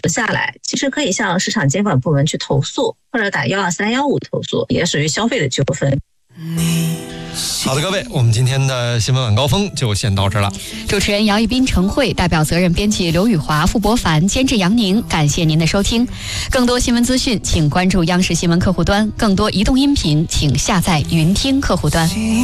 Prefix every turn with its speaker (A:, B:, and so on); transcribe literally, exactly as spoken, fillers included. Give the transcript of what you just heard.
A: 下来，其实可以向市场监管部门去投诉，或者打一二三一五投诉，也属于消费的纠纷。
B: 好的，各位，我们今天的新闻晚高峰就先到这儿了。
C: 主持人姚一斌、陈慧，代表责任编辑刘宇华、傅博凡，监制杨宁，感谢您的收听。更多新闻资讯，请关注央视新闻客户端；更多移动音频，请下载云听客户端。